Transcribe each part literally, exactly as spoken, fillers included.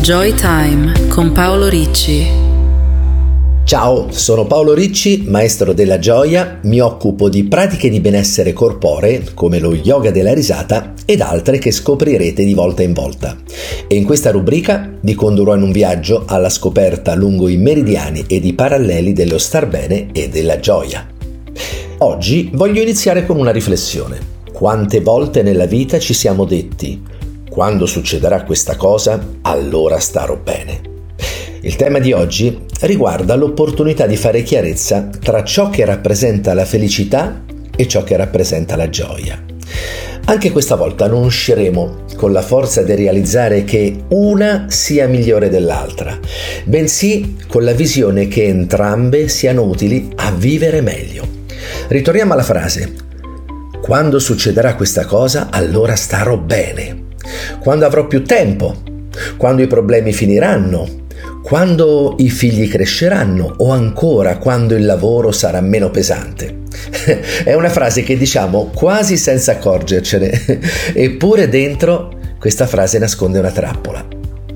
Joy Time con Paolo Ricci. Ciao, sono Paolo Ricci, maestro della gioia, mi occupo di pratiche di benessere corporee, come lo yoga della risata, ed altre che scoprirete di volta in volta. E in questa rubrica vi condurrò in un viaggio alla scoperta lungo i meridiani ed i paralleli dello star bene e della gioia. Oggi voglio iniziare con una riflessione. Quante volte nella vita ci siamo detti: quando succederà questa cosa, allora starò bene. Il tema di oggi riguarda l'opportunità di fare chiarezza tra ciò che rappresenta la felicità e ciò che rappresenta la gioia. Anche questa volta non usciremo con la forza di realizzare che una sia migliore dell'altra, bensì con la visione che entrambe siano utili a vivere meglio. Ritorniamo alla frase: quando succederà questa cosa, allora starò bene. Quando avrò più tempo, quando i problemi finiranno, quando i figli cresceranno o ancora quando il lavoro sarà meno pesante. È una frase che diciamo quasi senza accorgercene, eppure dentro questa frase nasconde una trappola.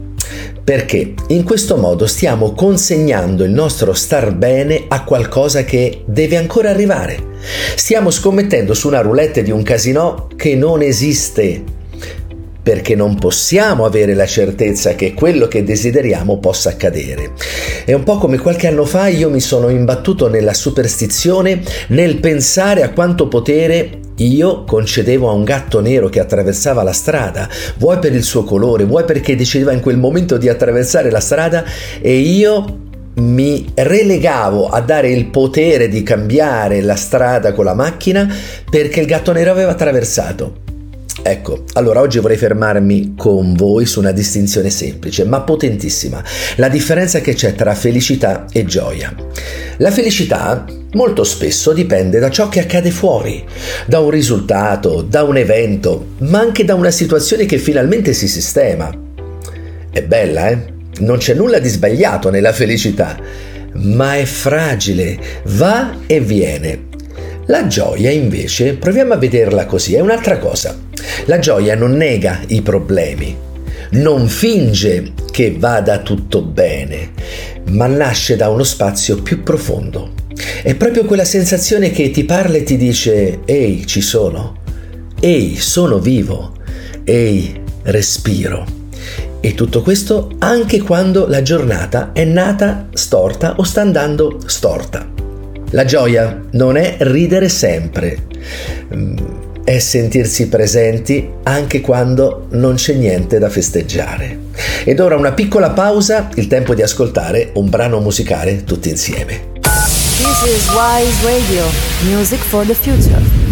Perché in questo modo stiamo consegnando il nostro star bene a qualcosa che deve ancora arrivare. Stiamo scommettendo su una roulette di un casinò che non esiste, perché non possiamo avere la certezza che quello che desideriamo possa accadere. È un po' come qualche anno fa io mi sono imbattuto nella superstizione nel pensare a quanto potere io concedevo a un gatto nero che attraversava la strada, vuoi per il suo colore, vuoi perché decideva in quel momento di attraversare la strada, e io mi relegavo a dare il potere di cambiare la strada con la macchina perché il gatto nero aveva attraversato. Ecco, allora oggi vorrei fermarmi con voi su una distinzione semplice ma potentissima, la differenza che c'è tra felicità e gioia. La felicità molto spesso dipende da ciò che accade fuori, da un risultato, da un evento, ma anche da una situazione che finalmente si sistema. È bella, eh? Non c'è nulla di sbagliato nella felicità, ma è fragile, va e viene. La gioia invece, proviamo a vederla così, è un'altra cosa. La gioia non nega i problemi, non finge che vada tutto bene, ma nasce da uno spazio più profondo. È proprio quella sensazione che ti parla e ti dice: ehi, ci sono, ehi, sono vivo, ehi, respiro. E tutto questo anche quando la giornata è nata storta o sta andando storta. La gioia non è ridere sempre, è sentirsi presenti anche quando non c'è niente da festeggiare. Ed ora una piccola pausa, il tempo di ascoltare un brano musicale tutti insieme. This is Wise Radio, music for the future.